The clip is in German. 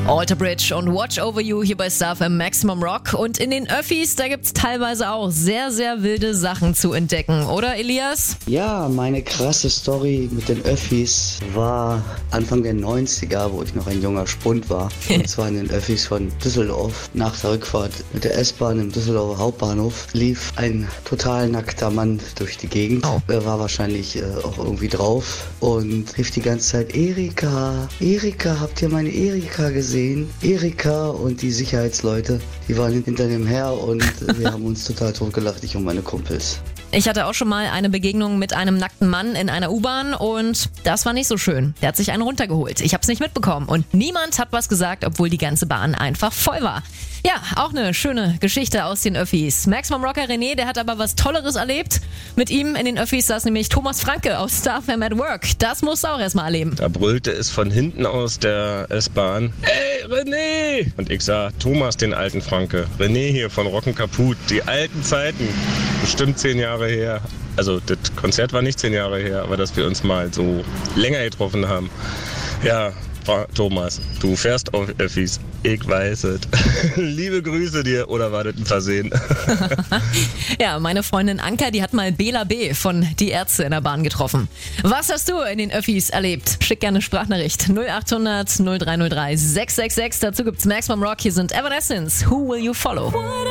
Alter Bridge und Watch Over You hier bei Star FM Maximum Rock. Und in den Öffis, da gibt's teilweise auch sehr, sehr wilde Sachen zu entdecken, oder Elias? Ja, meine krasse Story mit den Öffis war Anfang der 90er, wo ich noch ein junger Spund war. Und zwar in den Öffis von Düsseldorf. Nach der Rückfahrt mit der S-Bahn im Düsseldorfer Hauptbahnhof lief ein total nackter Mann durch die Gegend. Oh. Er war wahrscheinlich auch irgendwie drauf und rief die ganze Zeit: Erika, Erika, habt ihr meine Erika gesehen? Erika, und die Sicherheitsleute, die waren hinter dem her und wir haben uns total totgelacht, ich und meine Kumpels. Ich hatte auch schon mal eine Begegnung mit einem nackten Mann in einer U-Bahn und das war nicht so schön. Der hat sich einen runtergeholt. Ich hab's nicht mitbekommen und niemand hat was gesagt, obwohl die ganze Bahn einfach voll war. Ja, auch eine schöne Geschichte aus den Öffis. Maximum Rocker René, der hat aber was Tolleres erlebt. Mit ihm in den Öffis saß nämlich Thomas Franke aus Star FM at Work. Das musst du auch erstmal erleben. Da brüllte es von hinten aus der S-Bahn: Ey, René! Und ich sah: Thomas, den alten Franke. René hier von Rocken Kaput. Die alten Zeiten. Bestimmt 10 Jahre her. Also das Konzert war nicht 10 Jahre her, aber dass wir uns mal so länger getroffen haben. Ja, Thomas, du fährst auf Öffis. Ich weiß es. Liebe Grüße dir. Oder war das ein Versehen? Ja, meine Freundin Anka, die hat mal Bela B. von Die Ärzte in der Bahn getroffen. Was hast du in den Öffis erlebt? Schick gerne Sprachnachricht 0800 0303 666. Dazu gibt's Maximum Rock. Hier sind Evanescence. Who Will You Follow?